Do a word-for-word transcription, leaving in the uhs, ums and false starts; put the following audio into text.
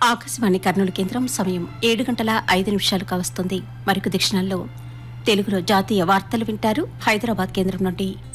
ఆకాశవాణి కర్నూలు కేంద్రం సమయం ఏడు గంటల ఐదు నిమిషాలు కావస్తుంది. మరికొద్ది క్షణాల్లో తెలుగులో జాతీయ వార్తలు వింటారు హైదరాబాద్ కేంద్రం నుండి.